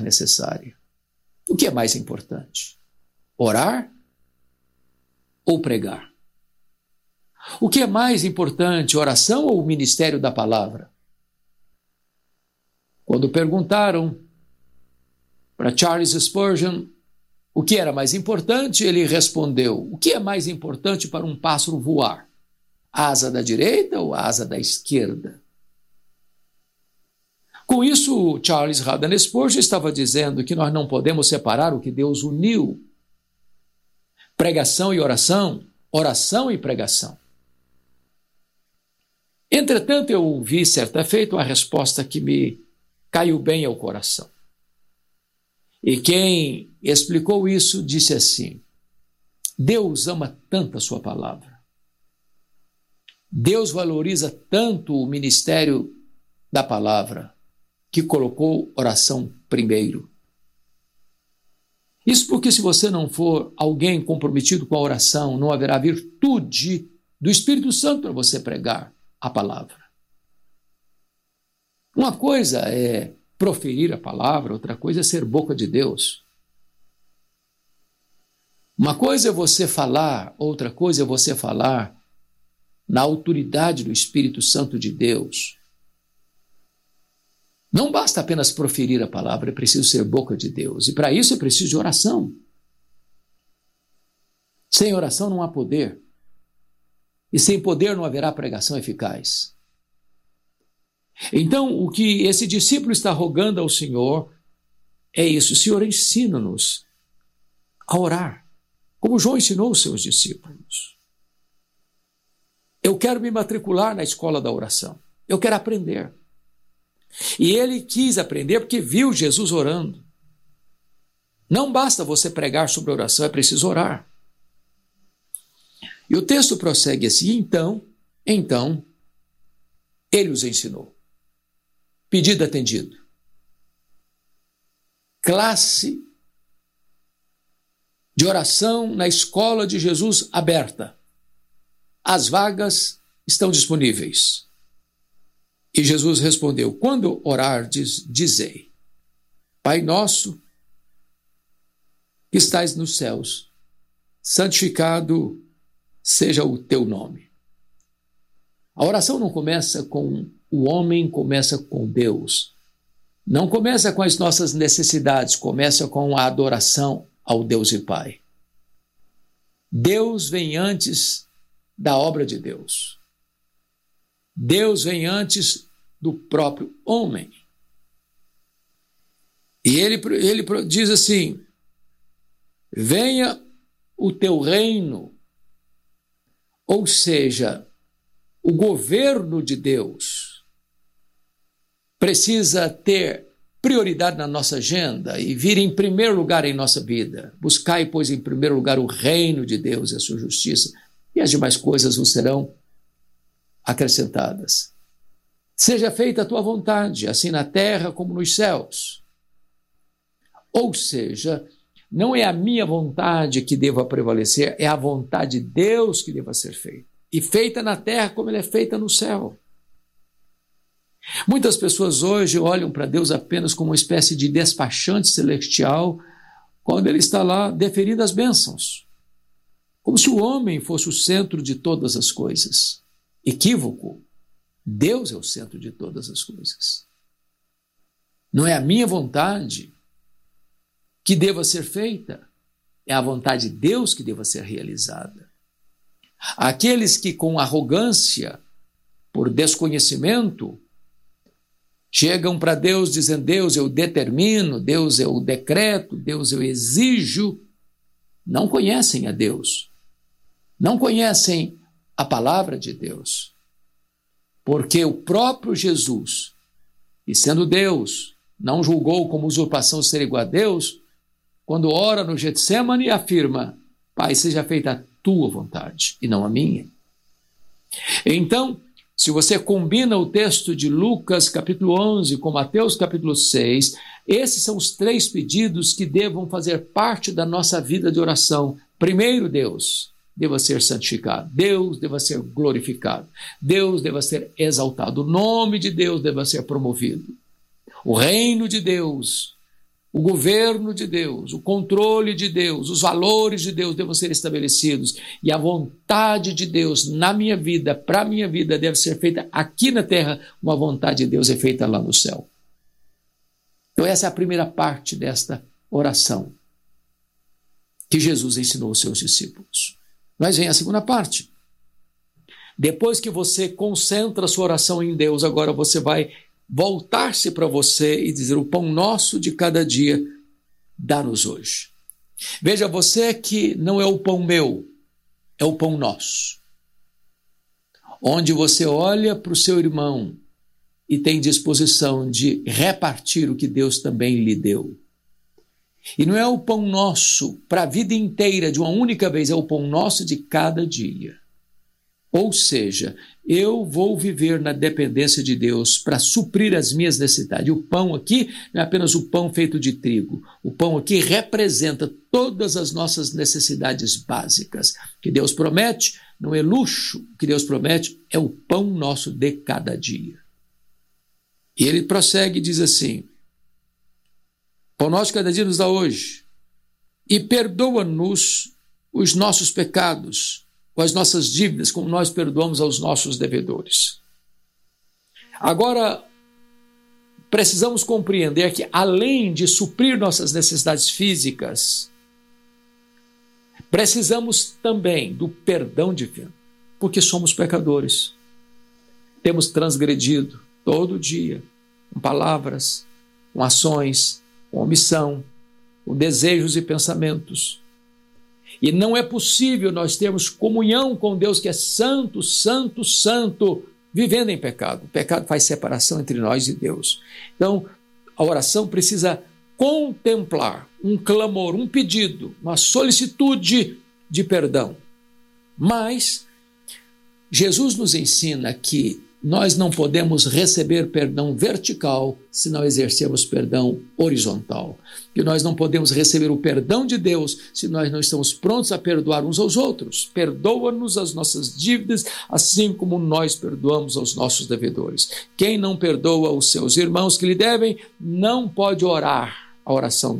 necessária. O que é mais importante? Orar ou pregar? O que é mais importante, oração ou o ministério da palavra? Quando perguntaram para Charles Spurgeon o que era mais importante, ele respondeu: o que é mais importante para um pássaro voar? A asa da direita ou a asa da esquerda? Com isso, Charles Haddon Spurgeon estava dizendo que nós não podemos separar o que Deus uniu: pregação e oração, oração e pregação. Entretanto, eu ouvi certa feita uma resposta que me caiu bem ao coração. E quem explicou isso disse assim: Deus ama tanto a sua palavra, Deus valoriza tanto o ministério da palavra, que colocou oração primeiro. Isso porque se você não for alguém comprometido com a oração, não haverá virtude do Espírito Santo para você pregar a palavra. Uma coisa é proferir a palavra, outra coisa é ser boca de Deus. Uma coisa é você falar, outra coisa é você falar na autoridade do Espírito Santo de Deus. Não basta apenas proferir a palavra, é preciso ser boca de Deus. E para isso é preciso de oração. Sem oração não há poder. E sem poder não haverá pregação eficaz. Então, o que esse discípulo está rogando ao Senhor é isso: Senhor, ensina-nos a orar, como João ensinou os seus discípulos. Eu quero me matricular na escola da oração. Eu quero aprender. E ele quis aprender porque viu Jesus orando. Não basta você pregar sobre oração, é preciso orar. E o texto prossegue assim: então, ele os ensinou. Pedido atendido. Classe de oração na escola de Jesus aberta. As vagas estão disponíveis. E Jesus respondeu: quando orardes, dizei: Pai nosso, que estais nos céus, santificado seja o teu nome. A oração não começa com o homem, começa com Deus. Não começa com as nossas necessidades, começa com a adoração ao Deus e Pai. Deus vem antes da obra de Deus. Deus vem antes do próprio homem. E ele diz assim: venha o teu reino, ou seja, o governo de Deus precisa ter prioridade na nossa agenda e vir em primeiro lugar em nossa vida. Buscai, pois, em primeiro lugar o reino de Deus e a sua justiça, e as demais coisas vos serão acrescentadas. Seja feita a tua vontade, assim na terra como nos céus. Ou seja, não é a minha vontade que deva prevalecer, é a vontade de Deus que deva ser feita. E feita na terra como ela é feita no céu. Muitas pessoas hoje olham para Deus apenas como uma espécie de despachante celestial, quando ele está lá deferindo as bênçãos. Como se o homem fosse o centro de todas as coisas. Equívoco. Deus é o centro de todas as coisas. Não é a minha vontade que deva ser feita, é a vontade de Deus que deva ser realizada. Aqueles que com arrogância, por desconhecimento, chegam para Deus dizendo: Deus, eu determino, Deus, eu decreto, Deus, eu exijo, não conhecem a Deus, não conhecem a palavra de Deus. Porque o próprio Jesus, e sendo Deus, não julgou como usurpação ser igual a Deus, quando ora no Getsemane afirma: Pai, seja feita a tua vontade e não a minha. Então, se você combina o texto de Lucas capítulo 11 com Mateus capítulo 6, esses são os três pedidos que devam fazer parte da nossa vida de oração. Primeiro, Deus deva ser santificado, Deus deva ser glorificado, Deus deva ser exaltado, o nome de Deus deva ser promovido, o reino de Deus o governo de Deus, o controle de Deus, os valores de Deus devem ser estabelecidos e a vontade de Deus na minha vida, para a minha vida, deve ser feita aqui na terra, uma vontade de Deus é feita lá no céu. Então essa é a primeira parte desta oração que Jesus ensinou aos seus discípulos. Mas vem a segunda parte. Depois que você concentra a sua oração em Deus, agora você vai voltar-se para você e dizer: o pão nosso de cada dia, dá-nos hoje. Veja, você que não é o pão meu, é o pão nosso. Onde você olha para o seu irmão e tem disposição de repartir o que Deus também lhe deu. E não é o pão nosso para a vida inteira, de uma única vez, é o pão nosso de cada dia. Ou seja, eu vou viver na dependência de Deus para suprir as minhas necessidades. O pão aqui não é apenas o pão feito de trigo. O pão aqui representa todas as nossas necessidades básicas. O que Deus promete não é luxo. O que Deus promete é o pão nosso de cada dia. E ele prossegue e diz assim: pão nosso de cada dia nos dá hoje, e perdoa-nos os nossos pecados, com as nossas dívidas, como nós perdoamos aos nossos devedores. Agora, precisamos compreender que, além de suprir nossas necessidades físicas, precisamos também do perdão divino, porque somos pecadores. Temos transgredido todo dia, com palavras, com ações, com omissão, com desejos e pensamentos. E não é possível nós termos comunhão com Deus, que é santo, santo, santo, vivendo em pecado. O pecado faz separação entre nós e Deus. Então, a oração precisa contemplar um clamor, um pedido, uma solicitude de perdão. Mas Jesus nos ensina que nós não podemos receber perdão vertical se não exercermos perdão horizontal. Que nós não podemos receber o perdão de Deus se nós não estamos prontos a perdoar uns aos outros. Perdoa-nos as nossas dívidas, assim como nós perdoamos aos nossos devedores. Quem não perdoa os seus irmãos que lhe devem, não pode orar a oração